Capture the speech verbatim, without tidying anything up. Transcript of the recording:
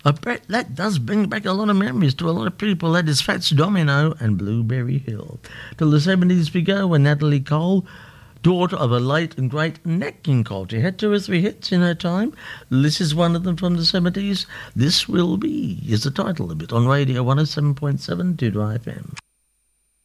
I bet that does bring back a lot of memories to a lot of people. That is Fats Domino and Blueberry Hill. Till the seventies we go, when Natalie Cole, daughter of a late and great Nat King Cole, she had two or three hits in her time. This is one of them from the seventies. This Will Be is the title of it on Radio one oh seven point seven Deirdre F M.